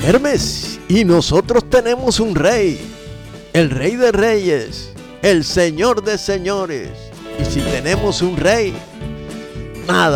Hermes, y nosotros tenemos un rey, el Rey de Reyes, el Señor de Señores. Y si tenemos un rey, nada